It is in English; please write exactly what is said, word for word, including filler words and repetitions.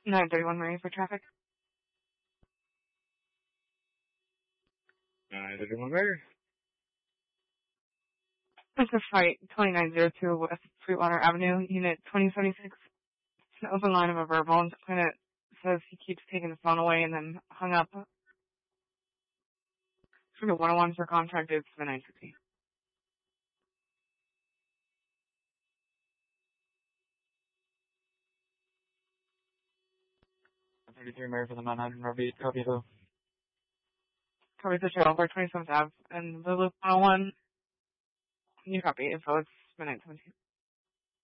nine thirty-one Murray for traffic. nine thirty-one Murray. It's a fight, twenty-nine oh two West Sweetwater Avenue, Unit twenty seventy-six. It's an open line of a verbal, and it says he keeps taking the phone away and then hung up. For the one oh one for contract, it's the nine sixty. thirty-three Murray for the Manhattan Rugby. Copy who? Copy the show over twenty-seventh Ave and the loop one oh one. You copy, info, it's the nine seventeen.